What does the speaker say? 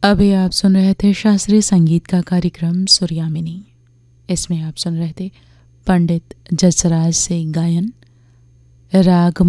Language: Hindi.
अभी आप सुन रहे थे शास्त्रीय संगीत का कार्यक्रम सूर्यामिनी। इसमें आप सुन रहे थे पंडित जसराज से गायन, राग